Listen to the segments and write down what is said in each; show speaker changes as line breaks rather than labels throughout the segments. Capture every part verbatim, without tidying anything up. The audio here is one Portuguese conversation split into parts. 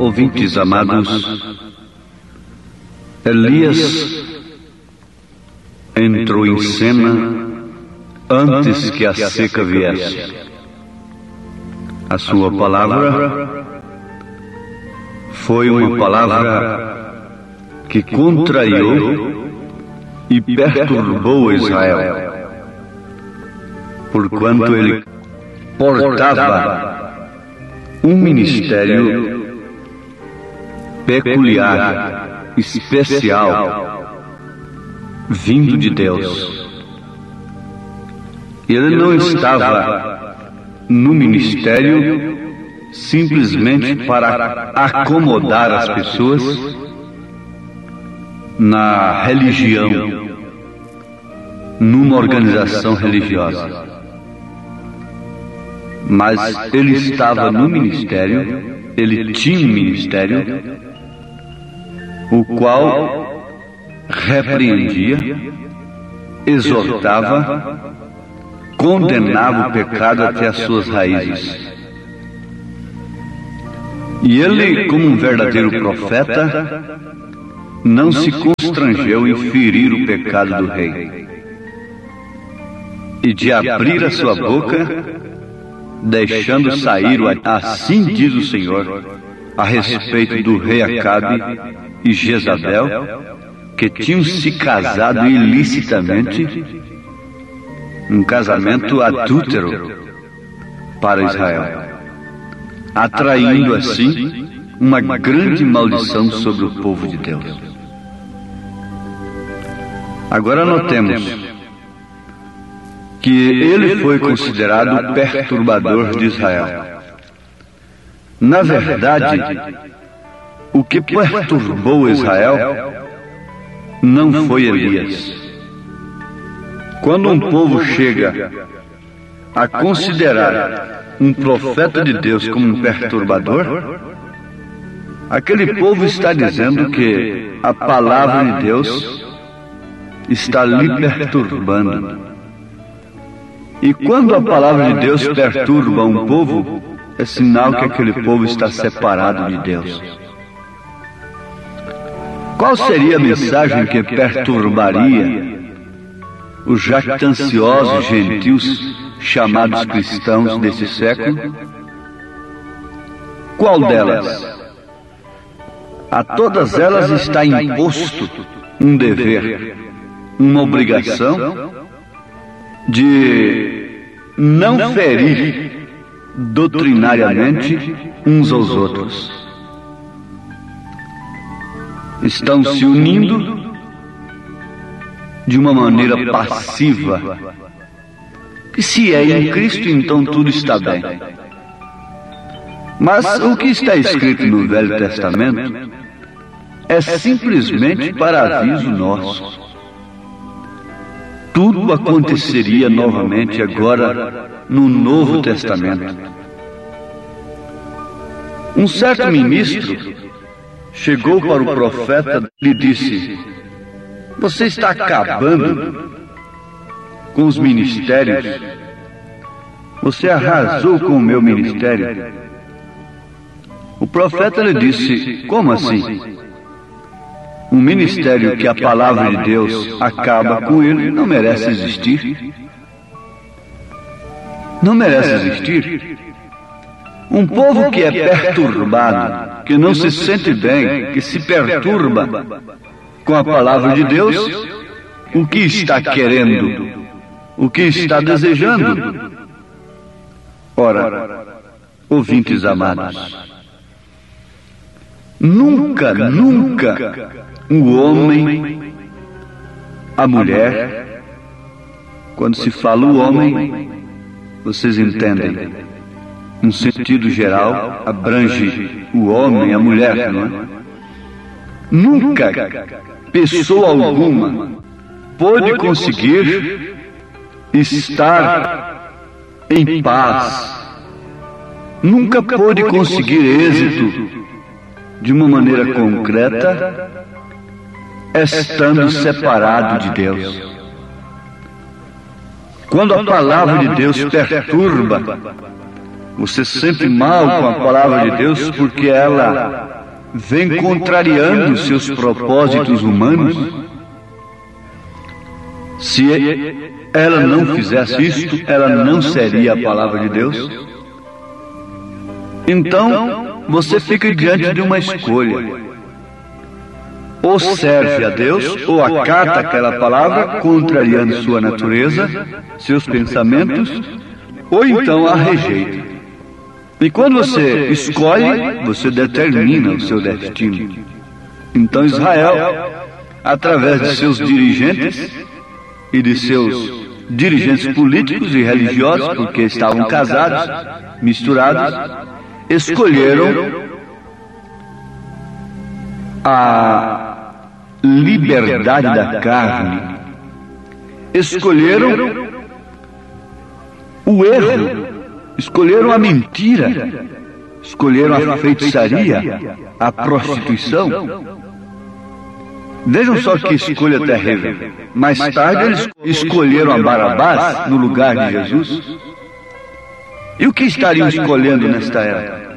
Ouvintes amados, Elias entrou em cena antes que a seca viesse. A sua palavra foi uma palavra que contrariou e perturbou Israel, porquanto ele portava um ministério peculiar, especial, vindo de Deus. Ele não estava no ministério simplesmente para acomodar as pessoas na religião, numa organização religiosa. Mas ele estava no ministério, ele tinha um ministério, o qual repreendia, exortava, condenava o pecado até as suas raízes. E ele, como um verdadeiro profeta, não se constrangeu em ferir o pecado do rei, e de abrir a sua boca, deixando sair o assim diz o Senhor a respeito do rei Acabe e Jezabel, que tinham se casado ilicitamente, um casamento adúltero para Israel, atraindo assim uma grande maldição sobre o povo de Deus. Agora notemos que ele foi considerado perturbador de Israel. Na verdade, o que perturbou Israel não foi Elias. Quando um povo chega a considerar um profeta de Deus como um perturbador, aquele povo está dizendo que a palavra de Deus está lhe perturbando. E quando a palavra de Deus perturba um povo, é sinal que aquele povo está separado de Deus. Qual seria a mensagem que perturbaria os jactanciosos gentios chamados cristãos desse século? Qual delas? A todas elas está imposto um dever, uma obrigação de não ferir doutrinariamente uns aos outros. Estão se unindo de uma maneira passiva, que se é em Cristo, então tudo está bem. Mas o que está escrito no Velho Testamento é simplesmente para aviso nosso. Tudo aconteceria novamente agora no Novo Testamento. Um certo ministro chegou para o profeta e lhe disse: você está acabando com os ministérios, você arrasou com o meu ministério. O profeta lhe disse: como assim? Um ministério que a palavra de Deus acaba com ele não merece existir? Não merece existir? Um povo que é perturbado, que não se sente bem, que se perturba com a palavra de Deus, o que está querendo? O que está desejando? Ora, ouvintes amados, nunca, nunca o homem, a mulher, quando se fala o homem, vocês entendem, um sentido geral, abrange o homem e a mulher, não é? Nunca pessoa alguma pôde conseguir estar em paz, nunca pôde conseguir êxito de uma maneira concreta, estando separado de Deus. Quando a palavra de Deus perturba Você se sente mal com a palavra de Deus porque ela vem contrariando os seus propósitos humanos? Se ela não fizesse isto, ela não seria a palavra de Deus. Então, você fica diante de uma escolha. Ou serve a Deus, ou acata aquela palavra, contrariando sua natureza, seus pensamentos, ou então a rejeita. E quando você escolhe, você determina o seu destino. Então Israel, através de seus dirigentes e de seus dirigentes políticos e religiosos, porque estavam casados, misturados, escolheram a liberdade da carne, escolheram o erro, escolheram a mentira, escolheram a feitiçaria, a prostituição. Vejam só que escolha terrível. Mais tarde eles escolheram a Barabás no lugar de Jesus. E o que estariam escolhendo nesta era?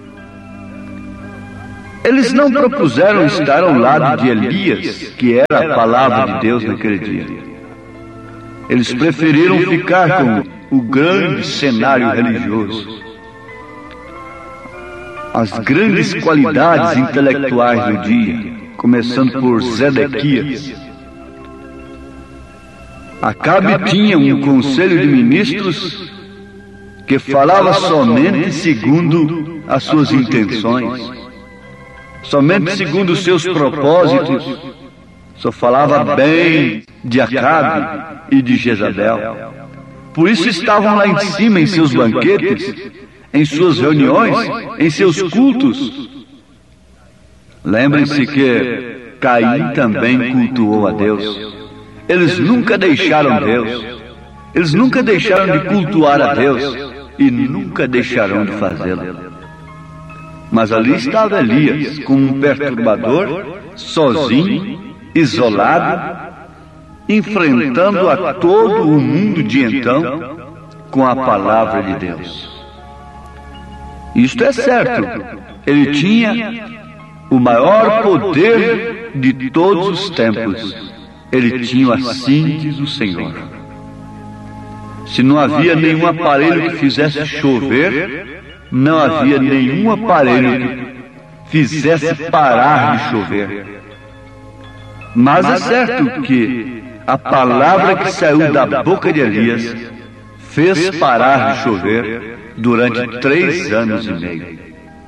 Eles não propuseram estar ao lado de Elias, que era a palavra de Deus naquele dia. Eles preferiram ficar com o grande cenário religioso, as grandes qualidades intelectuais do dia, começando por Zedequias. Acabe tinha um conselho de ministros que falava somente segundo as suas intenções, somente segundo os seus propósitos. Só falava bem de Acabe e de Jezabel. Por isso estavam lá em cima em seus banquetes, em suas reuniões, em seus cultos. Lembrem-se que Caim também cultuou a Deus. Eles nunca deixaram Deus. Eles nunca deixaram de cultuar a Deus e nunca deixarão de fazê-lo. Mas ali estava Elias, como um perturbador, sozinho, isolado, enfrentando a todo o mundo de então com a palavra de Deus. Isto é certo, ele tinha o maior poder de todos os tempos. Ele tinha assim diz o Senhor. Se não havia nenhum aparelho que fizesse chover, não havia nenhum aparelho que fizesse parar de chover. Mas é certo que a palavra que saiu da boca de Elias fez parar de chover durante três anos e meio.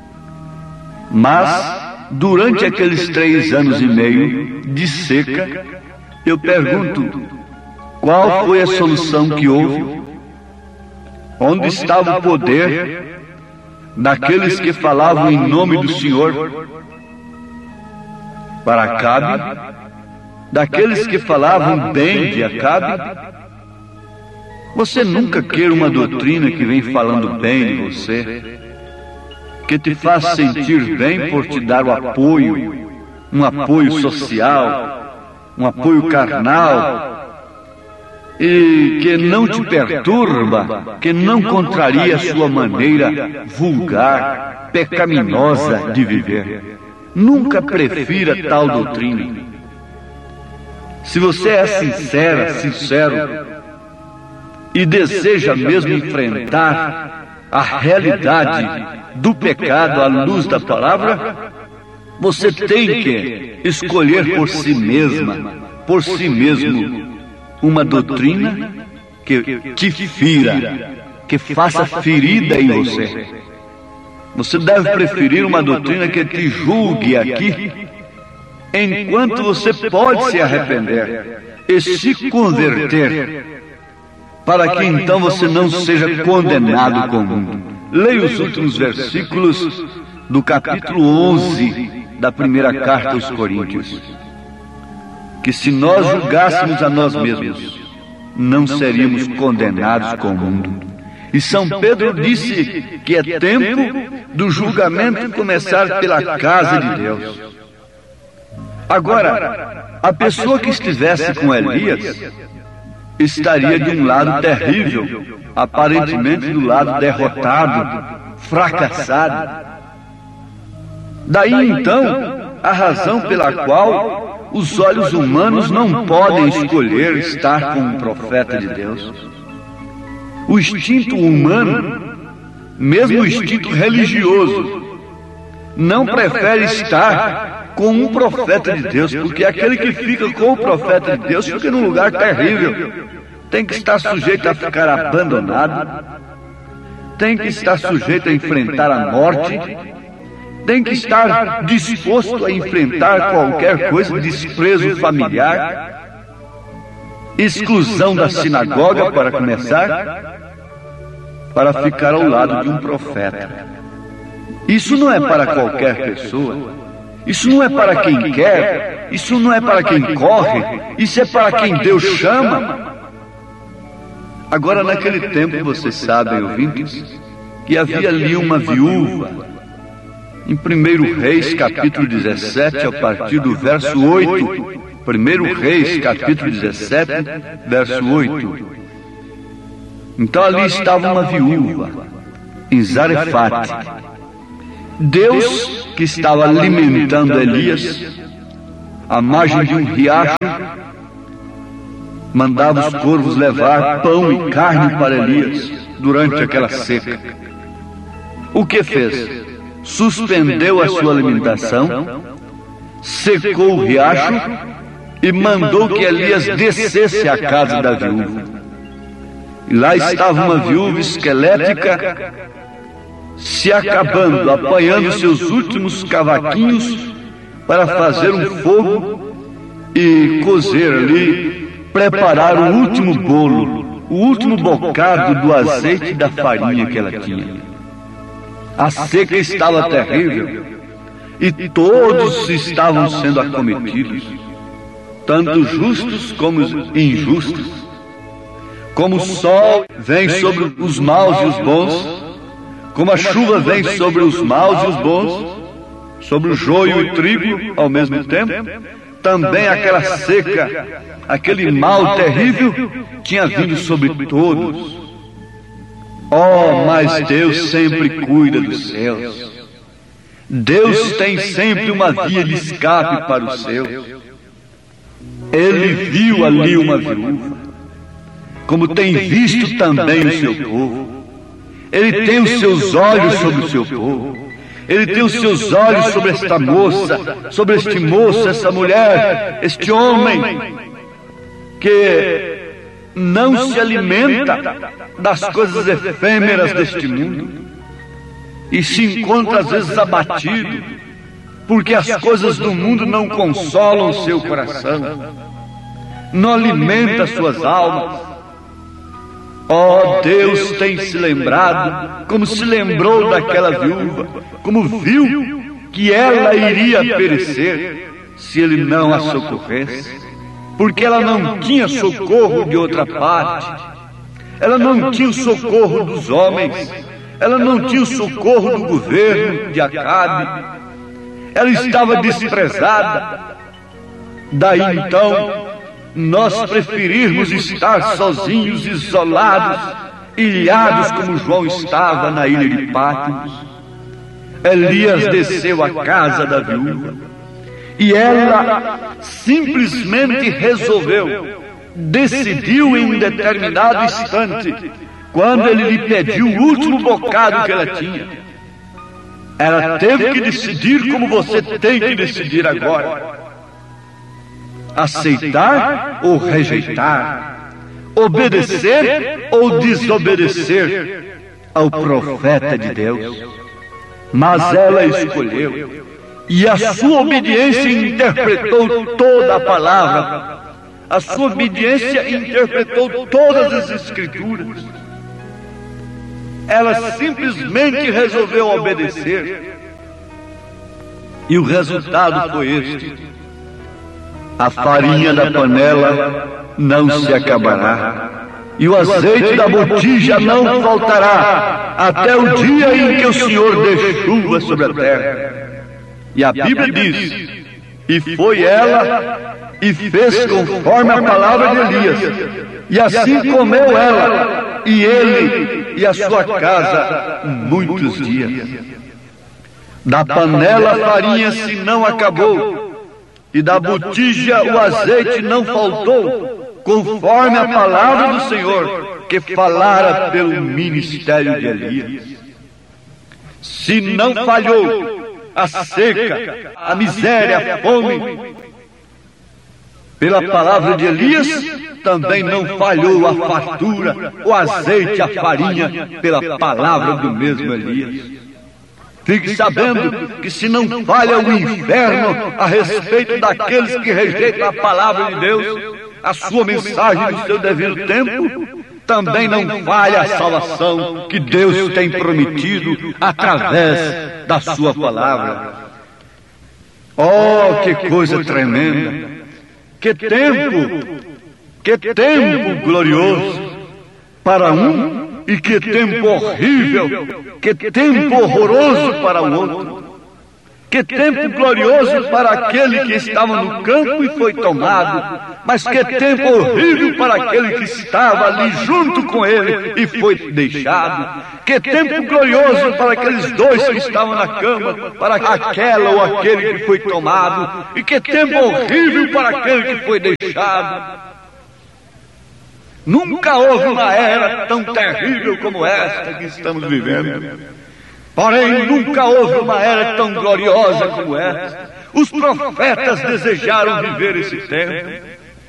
Mas, durante aqueles três anos e meio de seca, eu pergunto, qual foi a solução que houve? Onde estava o poder daqueles que falavam em nome do Senhor para Acabe? Daqueles que falavam bem de Acabe? Você nunca queira uma doutrina que vem falando bem de você, que te faz sentir bem por te dar o apoio, um apoio social, um apoio carnal, e que não te perturba, que não contraria a sua maneira vulgar, pecaminosa de viver. Nunca prefira tal doutrina. Se você é sincera, sincero, e deseja mesmo enfrentar a realidade do pecado à luz da palavra, você tem que escolher por si mesma, por si mesmo, uma doutrina que te fira, que faça ferida em você. Você deve preferir uma doutrina que te julgue aqui, enquanto você pode se arrepender e se converter, para que então você não seja condenado com o mundo. Leia os últimos versículos do capítulo onze da primeira carta aos Coríntios. Que se nós julgássemos a nós mesmos, não seríamos condenados com o mundo. E São Pedro disse que é tempo do julgamento começar pela casa de Deus. Agora, a pessoa que estivesse com Elias estaria de um lado terrível, aparentemente do lado derrotado, fracassado. Daí então a razão pela qual os olhos humanos não podem escolher estar com um profeta de Deus. O instinto humano, mesmo o instinto religioso, não prefere estar com um profeta de Deus, porque aquele que fica com o profeta de Deus fica num lugar terrível. Tem que estar sujeito a ficar abandonado, tem que estar sujeito a enfrentar a morte, tem que estar disposto a enfrentar qualquer coisa, desprezo familiar, exclusão da sinagoga, para começar, para ficar ao lado de um profeta. Isso não é para qualquer pessoa, isso não é para quem quer, isso não é para quem corre, isso é para quem Deus chama. Agora, naquele tempo, vocês sabem, ouvintes, que havia ali uma viúva. Em primeiro Reis, capítulo dezessete, a partir do verso oito. primeiro Reis, capítulo dezessete, verso oito. Então ali estava uma viúva, em Zarefate. Deus, que estava alimentando Elias, à margem de um riacho, mandava os corvos levar pão e carne para Elias durante aquela seca. O que fez? Suspendeu a sua alimentação, secou o riacho e mandou que Elias descesse à casa da viúva. E lá estava uma viúva esquelética, se acabando, apanhando seus últimos cavaquinhos para fazer um fogo e cozer ali, preparar o último bolo, o último bocado do azeite e da farinha que ela tinha. A seca estava terrível e todos estavam sendo acometidos, tanto justos como injustos. Como o sol vem sobre os maus e os bons, como a chuva vem sobre os maus e os bons, sobre o joio e o trigo ao mesmo tempo, também aquela seca, aquele mal terrível tinha vindo sobre todos. Oh, mas Deus sempre cuida dos seus. Deus tem sempre uma via de escape para os seus. Ele viu ali uma viúva, como tem visto também o seu povo. Ele tem os seus olhos sobre o seu povo. Ele tem os seus olhos sobre esta moça, sobre este moço, essa mulher, este homem, que não se alimenta das coisas efêmeras deste mundo e se encontra às vezes abatido, porque as coisas do mundo não consolam o seu coração, não alimenta suas almas. Oh, Deus tem se lembrado, como se lembrou daquela viúva, como viu que ela iria perecer se ele não a socorresse, porque ela não tinha socorro de outra parte, ela não tinha o socorro dos homens, ela não tinha o socorro do governo de Acabe, ela estava desprezada. Daí então nós preferirmos estar sozinhos, isolados, ilhados como João estava na ilha de Patmos. Elias desceu à casa da viúva e ela simplesmente resolveu, decidiu em um determinado instante, quando ele lhe pediu o último bocado que ela tinha. Ela teve que decidir como você tem que decidir agora: aceitar ou rejeitar, obedecer ou desobedecer ao profeta de Deus. Mas ela escolheu, e a sua obediência interpretou toda a palavra, a sua obediência interpretou todas as escrituras. Ela simplesmente resolveu obedecer, e o resultado foi este: a farinha da panela não se acabará, e o azeite da botija não faltará, até o dia em que o Senhor dê chuva sobre a terra. E a Bíblia diz: e foi ela e fez conforme a palavra de Elias, E assim comeu ela, e ele e a sua casa, muitos dias. Da panela a farinha se não acabou, e da botija o azeite não faltou, conforme a palavra do Senhor, que falara pelo ministério de Elias. Se não falhou a seca, a miséria, a fome, pela palavra de Elias, também não falhou a fartura, o azeite, a farinha, pela palavra do mesmo Elias. Fique sabendo que se não falha o inferno a respeito daqueles que rejeitam a palavra de Deus, a sua mensagem no seu devido tempo, também não falha a salvação que Deus tem prometido através da sua palavra. Oh, que coisa tremenda! Que tempo, que tempo glorioso para um e que tempo horrível, que tempo horroroso para o outro. Que tempo glorioso para aquele que estava no campo e foi tomado, mas que tempo horrível para aquele que estava ali junto com ele e foi deixado. Que tempo glorioso para aqueles dois que estavam na cama, para aquela ou aquele que foi tomado, e que tempo horrível para aquele que foi deixado. Nunca houve uma era tão terrível como esta que estamos vivendo. Porém, nunca houve uma era tão gloriosa como esta. Os profetas desejaram viver esse tempo.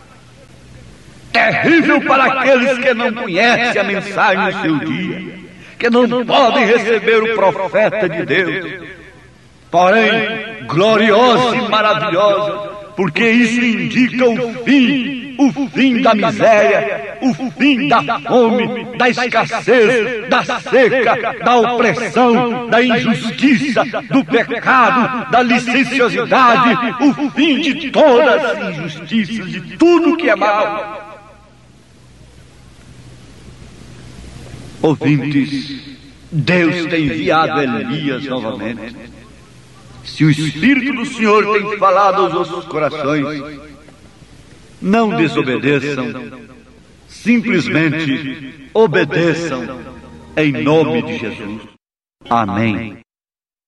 Terrível para aqueles que não conhecem a mensagem no seu dia, que não podem receber o profeta de Deus. Porém, gloriosa e maravilhosa, porque isso indica o fim, o fim da miséria, o fim da fome, da escassez, da seca, da opressão, da injustiça, do pecado, da licenciosidade, o fim de todas as injustiças, de tudo que é mal. Ouvintes, Deus tem enviado Elias novamente. Se o Espírito do Senhor tem falado aos vossos corações, não desobedeçam, simplesmente obedeçam em nome de Jesus. Amém.